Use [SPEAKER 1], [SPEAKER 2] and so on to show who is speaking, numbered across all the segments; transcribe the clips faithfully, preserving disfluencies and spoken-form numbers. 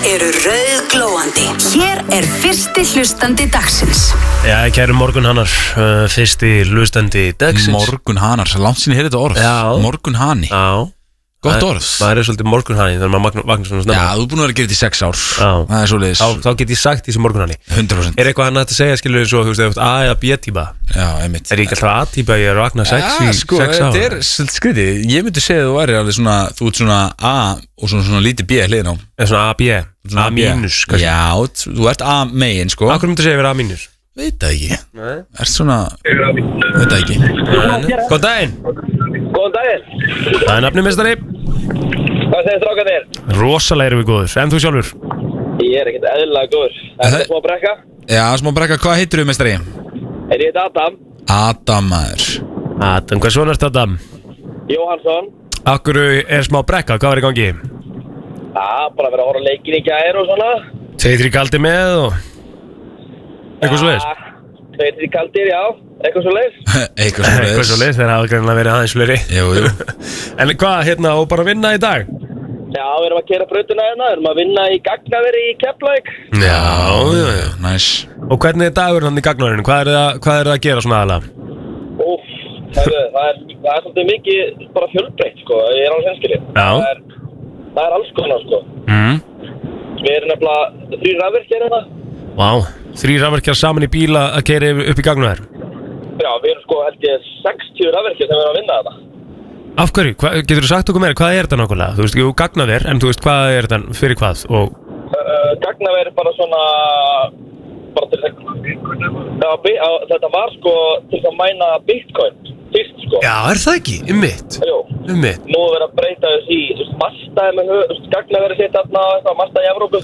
[SPEAKER 1] eru rauðglóandi. Hér er fyrsti hlustandi dagsins.
[SPEAKER 2] Já, kæru morgunhanar, uh, fyrsti hlustandi dagsins.
[SPEAKER 3] Morgunhanar, langt sinni heyrði þetta orð.
[SPEAKER 2] Já.
[SPEAKER 3] Morgunhani.
[SPEAKER 2] Já.
[SPEAKER 3] Gott orð.
[SPEAKER 2] Það er svolítið morgunhani þegar maður vaknar svona snemma.
[SPEAKER 3] Já, þú er búin að vera að gera þetta í sex ár.
[SPEAKER 2] Já.
[SPEAKER 3] Það er svoleiðis.
[SPEAKER 2] Þá, þá get ég sagt því sem morgunhani.
[SPEAKER 3] hundrað prósent.
[SPEAKER 2] Er eitthvað annað að segja, skilur eins og, þú veist, eða A eða B-típa?
[SPEAKER 3] Já, einmitt.
[SPEAKER 2] Er ég ekki alltaf A-típa, ég er að vakna sex í
[SPEAKER 3] sko,
[SPEAKER 2] sex ára?
[SPEAKER 3] þetta er svolítið skrítið. Ég myndi segja að þú væri alveg svona, þú ert svona A og svona, svona lítið B hliðin á.
[SPEAKER 2] Er svona A-B, A-mínus, kannski?
[SPEAKER 3] Já, þú ert A megin, sko.
[SPEAKER 2] Akkur myndi segja að vera A-mínus?
[SPEAKER 3] Veit það ekki.
[SPEAKER 2] Nei.
[SPEAKER 3] Ert svona, veit það ekki.
[SPEAKER 2] Góðan daginn.
[SPEAKER 4] Góðan daginn.
[SPEAKER 2] Það er nafni meistari.
[SPEAKER 4] Hvað segir strákan þér?
[SPEAKER 2] Rosalega erum við góður. En þú sjálfur?
[SPEAKER 4] Ég er ekkert eðlilega góður. Það er smá brekka.
[SPEAKER 3] Já, smá brekka, hvað heitir þú, meistari?
[SPEAKER 4] Er ég Adam?
[SPEAKER 3] Adam, maður.
[SPEAKER 2] Adam, hvað svona erst Adam?
[SPEAKER 4] Jóhansson.
[SPEAKER 2] Akkur er smá brekka, hvað var í gangi?
[SPEAKER 4] Já, bara verið að horfa leikin í gær og svona.
[SPEAKER 2] Segir þér kaldi með og... Eitthvað svo leiðis?
[SPEAKER 4] Tveir þrjir kaldir, já. Eitthvað svo leiðis.
[SPEAKER 3] Eitthvað svo leiðis.
[SPEAKER 2] Eitthvað svo leiðis, þeir hafa greinlega verið aðeins fleiri.
[SPEAKER 3] Jú, jú.
[SPEAKER 2] En hvað, hérna, og bara vinna í dag?
[SPEAKER 4] Já, við erum að keyra brautina hérna. Við erum að vinna í gagnaveri í Keflavík.
[SPEAKER 2] Já, já, já.
[SPEAKER 3] Næs.
[SPEAKER 2] Og hvernig er dagurinn hann í gagnaværinu? Hvað er það, hvað er það að gera svona aðalega?
[SPEAKER 4] Úff, það er, það er, það er svolítið mikið bara fjölbreytt, sko. Ég er alveg henskilið.
[SPEAKER 2] Já.
[SPEAKER 4] Það er, það er alls konar, sko.
[SPEAKER 2] Mm.
[SPEAKER 4] Við erum nefnilega þrír rafvirkjar hérna.
[SPEAKER 2] Vá, þrír rafverkjar saman í bíla að keyra upp í gagnavær.
[SPEAKER 4] Já, við erum sko held ég sextíu rafvirkjar sem við erum að vinna þetta.
[SPEAKER 2] Af hverju? Hva, getur þú sagt okkur meira? Hvað er þetta nákvæmlega? Þú veist, jú, gagnaver, en þú veist, hvað er þetta fyrir hvað? Og...
[SPEAKER 4] Uh, gagnaver er bara svona, bara til þess að, já, þetta var sko til þess að mæna bitcoin, fyrst sko.
[SPEAKER 2] Já, er það ekki? Um mitt?
[SPEAKER 4] Jú.
[SPEAKER 2] Um mitt?
[SPEAKER 4] Nú er verið að breyta þess í, þú veist, Mazda er með, þú veist, gagnaveri sitt þarna, eitthvað, Mazda í Evrópu.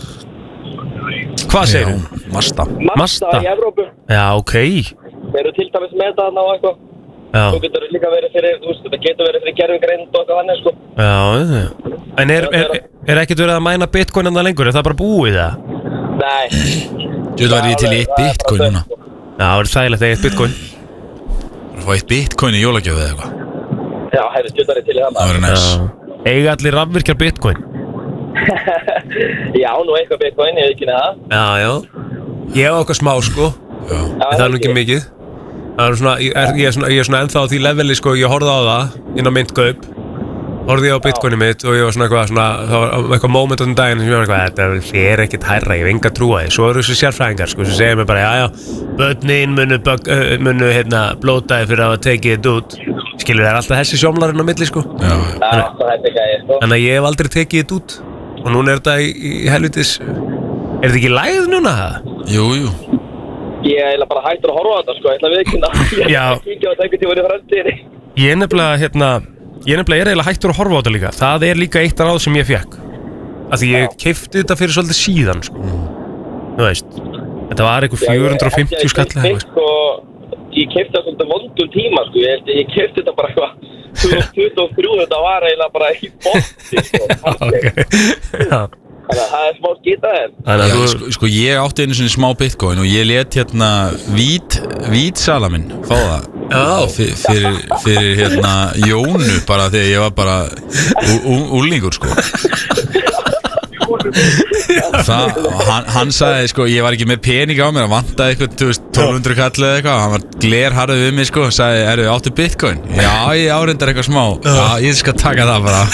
[SPEAKER 2] Hvað segir þú?
[SPEAKER 3] Mazda.
[SPEAKER 4] Mazda í Evrópu.
[SPEAKER 2] Já, ok.
[SPEAKER 4] Þeir eru til dæmis með þetta þarna og eitthvað.
[SPEAKER 2] Já.
[SPEAKER 4] Þú getur líka verið fyrir, þú veist, þetta getur verið fyrir gerfigreind og eitthvað þannig, sko.
[SPEAKER 2] Já, já. En er, er, er ekkert verið að mæna bitcoin en það lengur? Er það bara búið það?
[SPEAKER 4] Nei.
[SPEAKER 3] Þú var ég til í eitt bitcoin núna.
[SPEAKER 2] Já, það er þægilegt eitt bitcoin.
[SPEAKER 3] Þú var eitt bitcoin í jólagjöfu eða eitthvað.
[SPEAKER 4] Já, hæri, stjórnar ég til í það.
[SPEAKER 3] Það verður næs.
[SPEAKER 2] Eiga allir rafvirkjar bitcoin?
[SPEAKER 4] Já, nú eitthvað bitcoin, ég veit ekki neða.
[SPEAKER 2] Já, já. Ég hef okkar smá, sko.
[SPEAKER 3] Já.
[SPEAKER 2] En það er nú ekki mikið. Það er svona, ég er, ég er svona, ég er svona ennþá á því leveli, sko, ég horfði á það inn á myndkaup. Horfði ég á bitcoinu mitt og ég var svona eitthvað, svona, það var eitthvað moment á den daginn sem ég var eitthvað, þetta er ekkert hærra, ég hef enga trú á því. Svo eru þessi sérfræðingar, sko, sem segir mér bara, já, já, börnin munu, bög, uh, munu, hérna, blótaði fyrir að hafa tekið þetta út. Skilur, það er alltaf þessi sjómlarinn á milli, sko.
[SPEAKER 3] Já.
[SPEAKER 4] Já, það er ekki að ég, sko.
[SPEAKER 2] Þannig að ég hef aldrei tekið þetta út. Og núna er þetta í, í helvitis, er þetta ekki lægð núna?
[SPEAKER 3] Jú, jú.
[SPEAKER 4] Ég er eiginlega bara hættur að horfa á þetta, sko, ég ætla að viðkynna. Ég
[SPEAKER 2] Já.
[SPEAKER 4] ætla að kíkja á þetta einhvern tímann í framtíðinni.
[SPEAKER 2] Ég er nefnilega, hérna, ég er nefnilega er eiginlega hættur að horfa á þetta líka. Það er líka eitt ráð sem ég fekk. Af því ég keipti þetta fyrir svolítið síðan, sko. Þú veist, þetta var eitthvað fjögur hundruð og fimmtíu skall eða eitthvað,
[SPEAKER 4] sko. Ég keipti það svolítið vondum tíma, sko, ég, ég keipti þetta bara eitthvað tvö þúsund tuttugu og þrjú, þetta var eiginlega bara í botti, sko.
[SPEAKER 2] Ok, já.
[SPEAKER 4] Þannig að það er smá skýtaðið.
[SPEAKER 2] Þannig
[SPEAKER 3] Já,
[SPEAKER 2] að þú,
[SPEAKER 3] sko, sko ég átti einu svona smá bitcoin og ég let hérna vít, vítsala minn fá það.
[SPEAKER 2] Já.
[SPEAKER 3] Fyr, fyrir, fyrir hérna Jónu bara þegar ég var bara úrlingur, sko. Það, hann, hann sagði, sko, ég var ekki með pening á mér, hann vantaði eitthvað, þú veist, tólf hundruð kall eða eitthvað, hann var glerharður við mig, sko, og sagði, eru þið áttu bitcoin? Já, ég áreindar eitthvað smá. Já, ég skal taka það bara.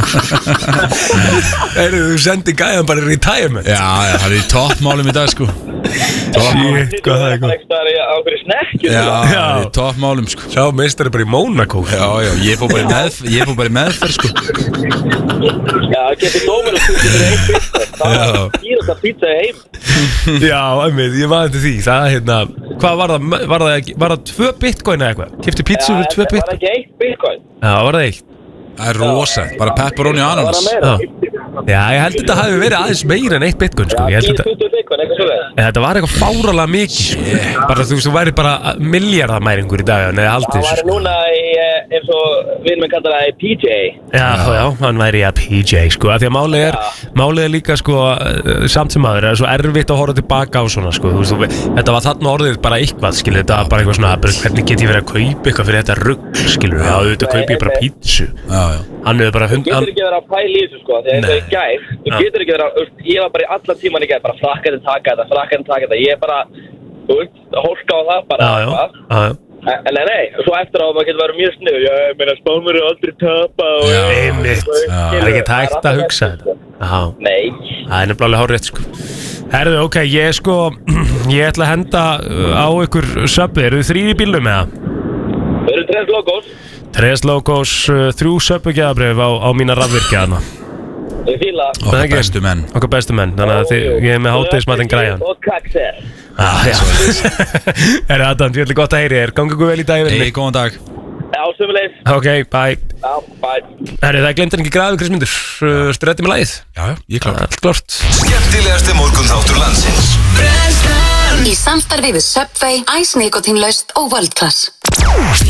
[SPEAKER 2] Heyrðu, þú sendi gæðan bara í retirement.
[SPEAKER 3] Já, já, það er í toppmálum í dag, sko.
[SPEAKER 2] Shit, hvað það er góð.
[SPEAKER 4] Það er á hverju snekkju.
[SPEAKER 3] Já,
[SPEAKER 4] Já.
[SPEAKER 3] það er í toppmálum, sko.
[SPEAKER 2] Sá meistari bara í Mónakó.
[SPEAKER 3] Já, já, ég fór bara í meðferð, ég fór bara í meðferð, sko.
[SPEAKER 4] Já, það getur dómur og pizza fyrir einn pizza. Það var dýrasta pizza í heim.
[SPEAKER 2] Já, einmitt, ég maður til því. Það, hérna, hvað var það, var það, ekki, var það tvö bitcoin eða eitthvað? Keypti pizzu fyrir tvö
[SPEAKER 4] Það var
[SPEAKER 2] bitcoin?
[SPEAKER 4] ekki eitt bitcoin.
[SPEAKER 2] Já, var það eitt?
[SPEAKER 3] Það er rosa, bara pepperoni og
[SPEAKER 4] Það var
[SPEAKER 3] ananas.
[SPEAKER 4] að meira.
[SPEAKER 2] Já, ég held þetta hafi verið aðeins meira en eitt bitcoin, sko.
[SPEAKER 4] Já,
[SPEAKER 2] Ég held
[SPEAKER 4] tíu
[SPEAKER 2] þetta,
[SPEAKER 4] tuttugu bitcoin, eitthvað svoleiðis.
[SPEAKER 2] en þetta var eitthvað fáralega mikið, sko. Bara, þú veist, þú væri bara miljardamæringur í dag, en eða haldið
[SPEAKER 4] Það
[SPEAKER 2] þessu,
[SPEAKER 4] var
[SPEAKER 2] sko.
[SPEAKER 4] núna í, eins og við með kallar það P J.
[SPEAKER 2] Já, já, hann væri að P J, sko, af því að málið er, málið er líka, sko, samt sem aður, er svo erfitt að horfa tilbaka á svona, sko, þú veist, þetta var þarna orðið bara eitthvað, skilur, þetta var bara eitthvað svona, bara, hvernig get ég verið að kaupa eitthvað fyrir þetta rugg, skilur, já, auðvitað kaupi ég bara pítsu,
[SPEAKER 3] Já, já
[SPEAKER 2] hann hefur bara hund,
[SPEAKER 4] Þú getur ekki verið að pæla í þessu, sko, því að eins og í gær, þú getur ekki verið að, veist, ég var bara í alla tíman í gær, bara frakkandi taka þetta, frakkandi taka þetta, ég er bara, þú veist, hólka á það bara,
[SPEAKER 2] já, já, já, já.
[SPEAKER 4] En nei, nei, svo eftir á að maður getur verið mjög snið, já, ég meina, Spánverður er aldrei tapa og...
[SPEAKER 2] Já, einmitt, það er ekki tækt að hugsa þetta. Já.
[SPEAKER 4] Nei.
[SPEAKER 2] Það er nefnilega hárrétt, sko. Herðu, ok, ég sko, ég ætla að henda á ykkur söpvi, eru þið þrír í bílnum með það?
[SPEAKER 4] Það eru Tres Logos.
[SPEAKER 2] Tres Logos, þrjú söpvugjafabrif á, á mína rafvirkjaðana.
[SPEAKER 4] Ég fíla.
[SPEAKER 3] Okkar bestu menn
[SPEAKER 2] Okkar bestu menn, þannig að þið, ég er með hátegismatinn græjan.
[SPEAKER 4] Og kaksir.
[SPEAKER 2] Ah, já. Herðu, Adam, ég ætla gott að heyri þér. Gangi ykkur vel í daginn.
[SPEAKER 3] Hei, góðan dag
[SPEAKER 4] Já, sömulegis.
[SPEAKER 2] Ok, bye.
[SPEAKER 4] Já, bye.
[SPEAKER 2] Herðu, það glemdi ekki græðu, Krismundur. Spretið með lagið.
[SPEAKER 3] Já, já, ég klárt
[SPEAKER 2] Allt klart.
[SPEAKER 5] Skemmtilegasti morgunþáttur landsins.
[SPEAKER 1] Í samstarfi við Subway, Ice Nicotine laust og World Class.